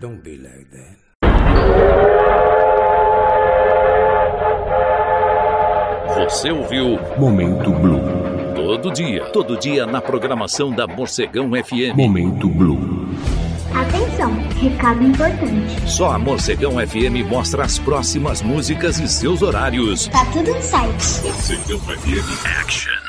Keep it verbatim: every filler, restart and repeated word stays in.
Don't be like that. Você ouviu Momento Blue. Todo dia, todo dia na programação da Morcegão F M. Momento Blue. Atenção, recado importante. Só a Morcegão F M mostra as próximas músicas e seus horários. Tá tudo no site. Morcegão F M Action.